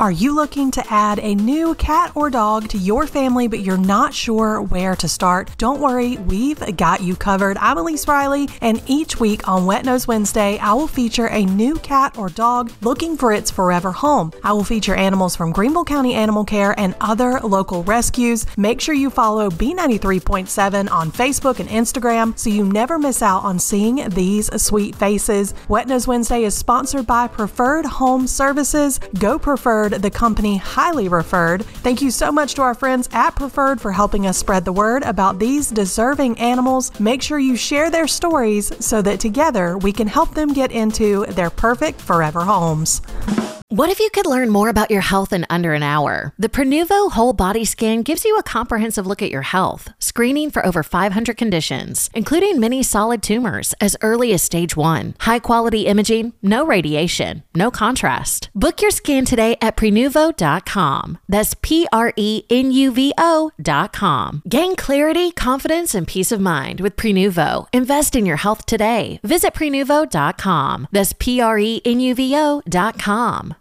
Are you looking to add a new cat or dog to your family, but you're not sure where to start? Don't worry, we've got you covered. I'm Elise Riley, and each week on Wet Nose Wednesday, I will feature a new cat or dog looking for its forever home. I will feature animals from Greenville County Animal Care and other local rescues. Make sure you follow B93.7 on Facebook and Instagram so you never miss out on seeing these sweet faces. Wet Nose Wednesday is sponsored by Preferred Home Services. Go Preferred, the company highly referred. Thank you so much to our friends at Preferred for helping us spread the word about these deserving animals. Make sure you share their stories so that together we can help them get into their perfect forever homes. What if you could learn more about your health in under an hour? The Prenuvo Whole Body Scan gives you a comprehensive look at your health, screening for over 500 conditions, including many solid tumors as early as stage 1. High-quality imaging, no radiation, no contrast. Book your scan today at Prenuvo.com. That's Prenuvo.com. Gain clarity, confidence, and peace of mind with Prenuvo. Invest in your health today. Visit Prenuvo.com. That's Prenuvo.com.